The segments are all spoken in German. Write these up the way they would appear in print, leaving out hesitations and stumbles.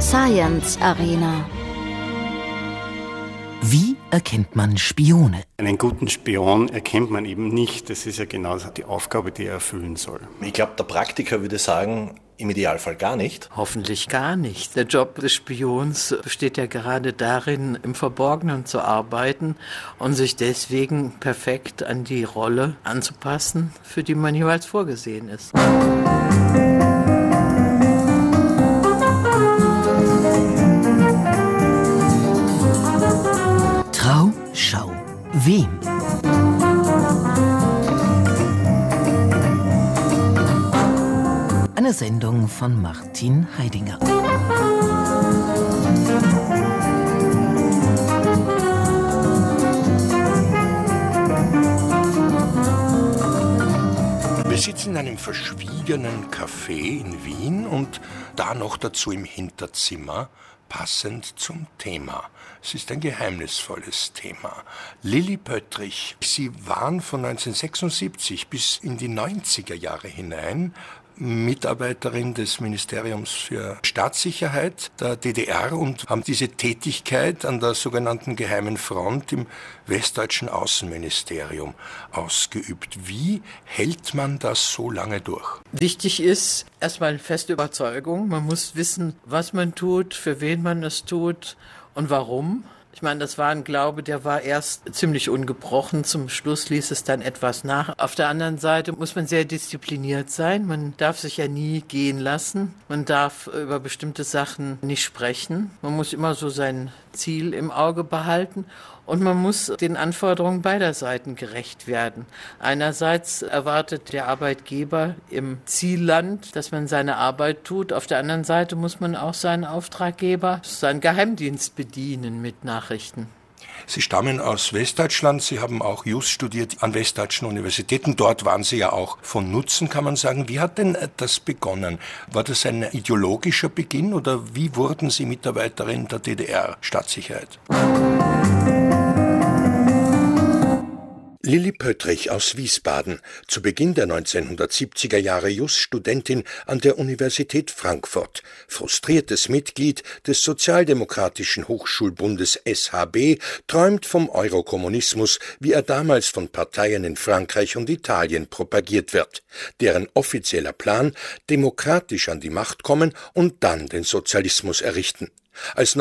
Science Arena. Wie erkennt man Spione? Einen guten Spion erkennt man eben nicht. Das ist ja genau die Aufgabe, die er erfüllen soll. Ich glaube, der Praktiker würde sagen, im Idealfall gar nicht. Hoffentlich gar nicht. Der Job des Spions besteht ja gerade darin, im Verborgenen zu arbeiten und sich deswegen perfekt an die Rolle anzupassen, für die man jeweils vorgesehen ist. Trau, schau, wem? Eine Sendung von Martin Heidinger. Wir sitzen in einem verschwiegenen Café in Wien und da noch dazu im Hinterzimmer, passend zum Thema. Es ist ein geheimnisvolles Thema. Lilli Pöttrich, Sie waren von 1976 bis in die 90er Jahre hinein Mitarbeiterin des Ministeriums für Staatssicherheit der DDR und haben diese Tätigkeit an der sogenannten Geheimen Front im westdeutschen Außenministerium ausgeübt. Wie hält man das so lange durch? Wichtig ist erstmal eine feste Überzeugung. Man muss wissen, was man tut, für wen man es tut und warum. Ich meine, das war ein Glaube, der war erst ziemlich ungebrochen. Zum Schluss ließ es dann etwas nach. Auf der anderen Seite muss man sehr diszipliniert sein. Man darf sich ja nie gehen lassen. Man darf über bestimmte Sachen nicht sprechen. Man muss immer so sein Ziel im Auge behalten. Und man muss den Anforderungen beider Seiten gerecht werden. Einerseits erwartet der Arbeitgeber im Zielland, dass man seine Arbeit tut. Auf der anderen Seite muss man auch seinen Auftraggeber, seinen Geheimdienst bedienen mit Nachrichten. Sie stammen aus Westdeutschland, Sie haben auch Jus studiert an westdeutschen Universitäten. Dort waren Sie ja auch von Nutzen, kann man sagen. Wie hat denn das begonnen? War das ein ideologischer Beginn oder wie wurden Sie Mitarbeiterin der DDR-Staatssicherheit? Lilli Pöttrich aus Wiesbaden, zu Beginn der 1970er Jahre Jus-Studentin an der Universität Frankfurt, frustriertes Mitglied des Sozialdemokratischen Hochschulbundes SHB, träumt vom Eurokommunismus, wie er damals von Parteien in Frankreich und Italien propagiert wird, deren offizieller Plan, demokratisch an die Macht kommen und dann den Sozialismus errichten. Als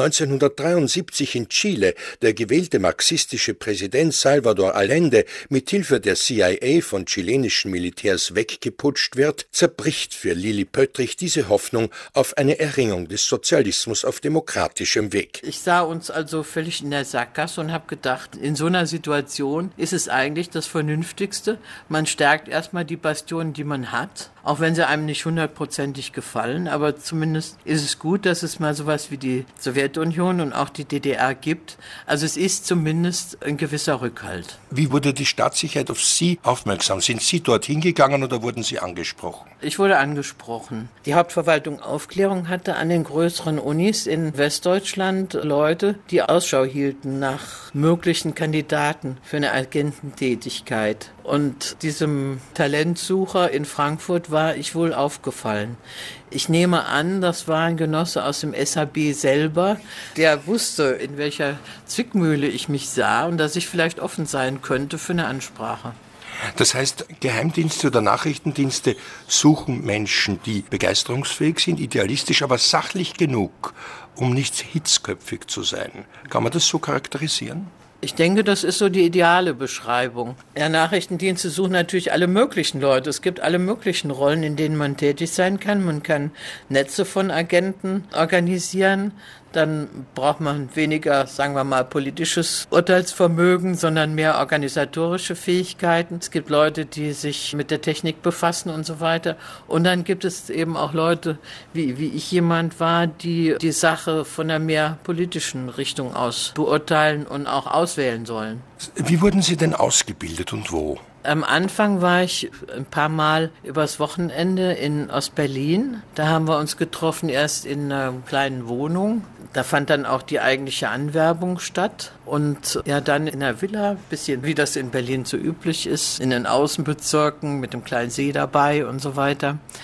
1973 in Chile der gewählte marxistische Präsident Salvador Allende mit Hilfe der CIA von chilenischen Militärs weggeputscht wird, zerbricht für Lilli Pöttrich diese Hoffnung auf eine Erringung des Sozialismus auf demokratischem Weg. Ich sah uns also völlig in der Sackgasse und habe gedacht, in so einer Situation ist es eigentlich das Vernünftigste. Man stärkt erstmal die Bastionen, die man hat, auch wenn sie einem nicht 100%ig gefallen, aber zumindest ist es gut, dass es mal sowas wie die Sowjetunion und auch die DDR gibt. Also es ist zumindest ein gewisser Rückhalt. Wie wurde die Staatssicherheit auf Sie aufmerksam? Sind Sie dorthin gegangen oder wurden Sie angesprochen? Ich wurde angesprochen. Die Hauptverwaltung Aufklärung hatte an den größeren Unis in Westdeutschland Leute, die Ausschau hielten nach möglichen Kandidaten für eine Agententätigkeit. Und diesem Talentsucher in Frankfurt war ich wohl aufgefallen. Ich nehme an, das war ein Genosse aus dem SHB selber, der wusste, in welcher Zwickmühle ich mich sah und dass ich vielleicht offen sein könnte für eine Ansprache. Das heißt, Geheimdienste oder Nachrichtendienste suchen Menschen, die begeisterungsfähig sind, idealistisch, aber sachlich genug, um nicht hitzköpfig zu sein. Kann man das so charakterisieren? Ich denke, das ist so die ideale Beschreibung. Ja, Nachrichtendienste suchen natürlich alle möglichen Leute. Es gibt alle möglichen Rollen, in denen man tätig sein kann. Man kann Netze von Agenten organisieren. Dann braucht man weniger, sagen wir mal, politisches Urteilsvermögen, sondern mehr organisatorische Fähigkeiten. Es gibt Leute, die sich mit der Technik befassen und so weiter. Und dann gibt es eben auch Leute, wie ich jemand war, die die Sache von einer mehr politischen Richtung aus beurteilen und auch auswählen sollen. Wie wurden Sie denn ausgebildet und wo? Am Anfang war ich ein paar Mal übers Wochenende in Ostberlin. Da haben wir uns getroffen, erst in einer kleinen Wohnung. Da fand dann auch die eigentliche Anwerbung statt. Und ja, dann in einer Villa, bisschen wie das in Berlin so üblich ist, in den Außenbezirken mit einem kleinen See dabei und so weiter.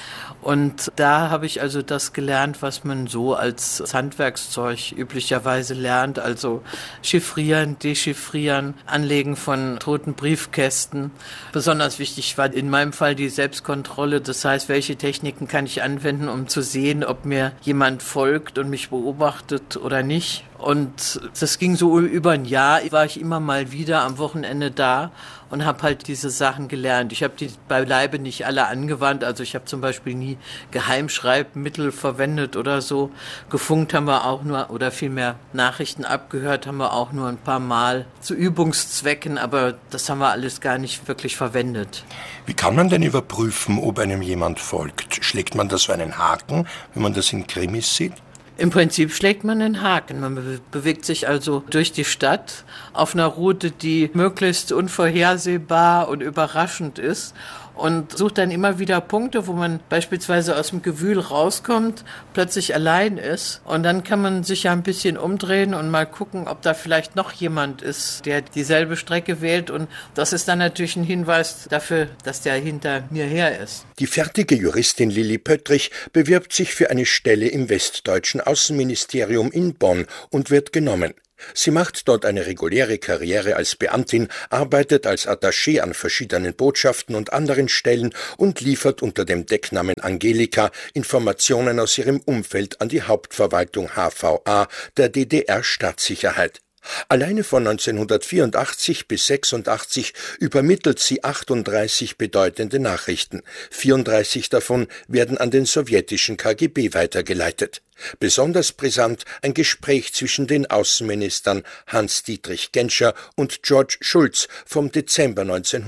Und da habe ich also das gelernt, was man so als Handwerkszeug üblicherweise lernt, also chiffrieren, dechiffrieren, Anlegen von toten Briefkästen. Besonders wichtig war in meinem Fall die Selbstkontrolle, das heißt, welche Techniken kann ich anwenden, um zu sehen, ob mir jemand folgt und mich beobachtet oder nicht. Und das ging so über ein Jahr, war ich immer mal wieder am Wochenende da und habe halt diese Sachen gelernt. Ich habe die beileibe nicht alle angewandt, also ich habe zum Beispiel nie Geheimschreibmittel verwendet oder so. Gefunkt haben wir auch nur, oder vielmehr Nachrichten abgehört haben wir auch nur ein paar Mal zu Übungszwecken, aber das haben wir alles gar nicht wirklich verwendet. Wie kann man denn überprüfen, ob einem jemand folgt? Schlägt man da so einen Haken, wenn man das in Krimis sieht? Im Prinzip schlägt man einen Haken. Man bewegt sich also durch die Stadt auf einer Route, die möglichst unvorhersehbar und überraschend ist und sucht dann immer wieder Punkte, wo man beispielsweise aus dem Gewühl rauskommt, plötzlich allein ist und dann kann man sich ja ein bisschen umdrehen und mal gucken, ob da vielleicht noch jemand ist, der dieselbe Strecke wählt und das ist dann natürlich ein Hinweis dafür, dass der hinter mir her ist. Die fertige Juristin Lilli Pöttrich bewirbt sich für eine Stelle im westdeutschen Außenministerium in Bonn und wird genommen. Sie macht dort eine reguläre Karriere als Beamtin, arbeitet als Attaché an verschiedenen Botschaften und anderen Stellen und liefert unter dem Decknamen Angelika Informationen aus ihrem Umfeld an die Hauptverwaltung HVA der DDR-Staatssicherheit. Alleine von 1984 bis 86 übermittelt sie 38 bedeutende Nachrichten. 34 davon werden an den sowjetischen KGB weitergeleitet. Besonders brisant ein Gespräch zwischen den Außenministern Hans-Dietrich Genscher und George Shultz vom Dezember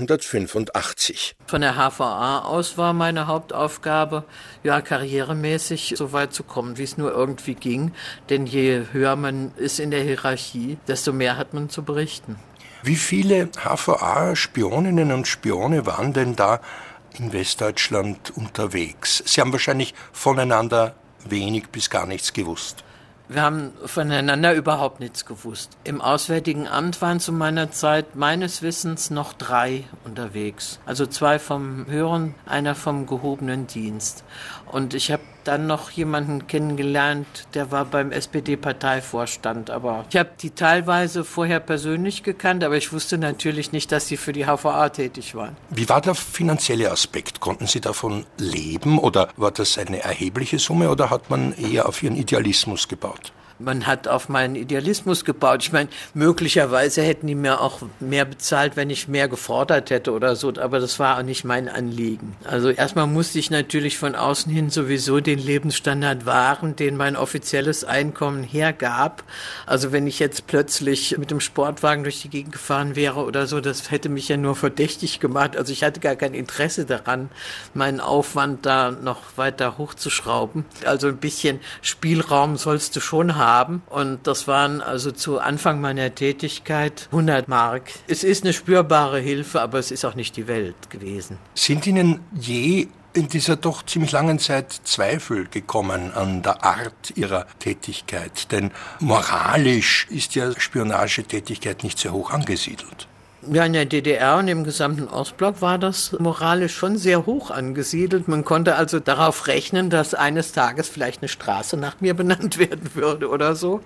1985. Von der HVA aus war meine Hauptaufgabe, ja, karrieremäßig so weit zu kommen, wie es nur irgendwie ging. Denn je höher man ist in der Hierarchie, desto mehr hat man zu berichten. Wie viele HVA-Spioninnen und Spione waren denn da in Westdeutschland unterwegs? Sie haben wahrscheinlich voneinander wenig bis gar nichts gewusst. Wir haben voneinander überhaupt nichts gewusst. Im Auswärtigen Amt waren zu meiner Zeit meines Wissens noch 3 unterwegs. Also 2 vom höheren, einer vom gehobenen Dienst. Und ich habe dann noch jemanden kennengelernt, der war beim SPD-Parteivorstand. Aber ich habe die teilweise vorher persönlich gekannt, aber ich wusste natürlich nicht, dass sie für die HVA tätig waren. Wie war der finanzielle Aspekt? Konnten Sie davon leben oder war das eine erhebliche Summe oder hat man eher auf Ihren Idealismus gebaut? Man hat auf meinen Idealismus gebaut. Ich meine, möglicherweise hätten die mir auch mehr bezahlt, wenn ich mehr gefordert hätte oder so, aber das war auch nicht mein Anliegen. Also erstmal musste ich natürlich von außen hin sowieso den Lebensstandard wahren, den mein offizielles Einkommen hergab. Also wenn ich jetzt plötzlich mit dem Sportwagen durch die Gegend gefahren wäre oder so, das hätte mich ja nur verdächtig gemacht. Also ich hatte gar kein Interesse daran, meinen Aufwand da noch weiter hochzuschrauben. Also ein bisschen Spielraum sollst du schon haben. Und das waren also zu Anfang meiner Tätigkeit 100 Mark. Es ist eine spürbare Hilfe, aber es ist auch nicht die Welt gewesen. Sind Ihnen je in dieser doch ziemlich langen Zeit Zweifel gekommen an der Art Ihrer Tätigkeit? Denn moralisch ist ja Spionagetätigkeit nicht sehr hoch angesiedelt. Ja, in der DDR und im gesamten Ostblock war das moralisch schon sehr hoch angesiedelt. Man konnte also darauf rechnen, dass eines Tages vielleicht eine Straße nach mir benannt werden würde oder so.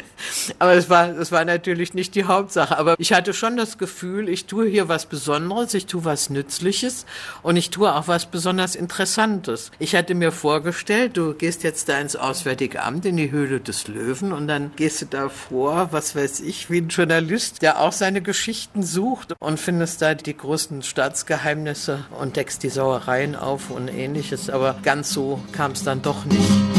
Aber das war natürlich nicht die Hauptsache. Aber ich hatte schon das Gefühl, ich tue hier was Besonderes, ich tue was Nützliches und ich tue auch was besonders Interessantes. Ich hatte mir vorgestellt, du gehst jetzt da ins Auswärtige Amt, in die Höhle des Löwen und dann gehst du da vor, was weiß ich, wie ein Journalist, der auch seine Geschichten sucht und findest da die großen Staatsgeheimnisse und deckst die Sauereien auf und Ähnliches. Aber ganz so kam es dann doch nicht.